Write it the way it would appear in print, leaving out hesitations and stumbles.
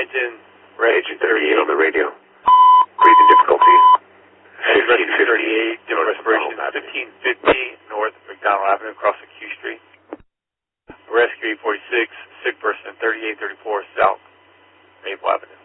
Washington. Agent 38 on the radio. Breathing difficulty. 1558, general respiration, 1550 North McDonald Avenue, across the Q Street. Rescue 846, sick person 3834 South Maple Avenue.